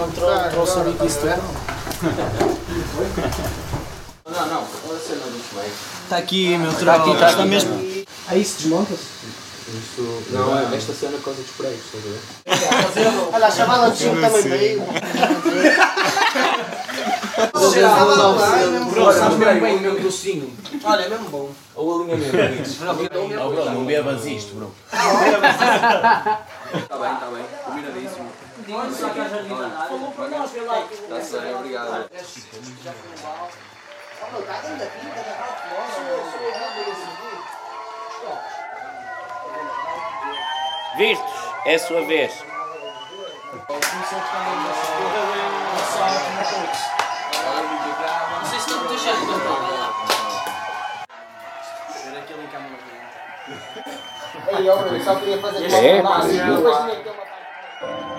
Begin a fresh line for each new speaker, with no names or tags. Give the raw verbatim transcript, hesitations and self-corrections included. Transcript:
não trouxe o bico isso tudo.
Não, não, olha a cena do meio.
Está aqui, meu troco. Está aqui, está mesmo.
Ah, isso desmonta-se?
Isso, não, esta cena é coisa dos pregos, estás a ver?
Olha, a chamada de cima também veio.
Sabes mesmo bem o meu grossinho. Olha, é mesmo bom.
Ou alinhamento, amigos.
Oh, bro, não bebas isto, bro.
Está bem, está bem. Combinadíssimo.
Falou para nós, vê lá.
Está bem, obrigado.
Vistos, é a sua vez.
Não sei se estou muito chato, mas vai lá. Era aquele em câmera.
Ei, eu só queria fazer
É,
uma
pá.
depois tinha que ter uma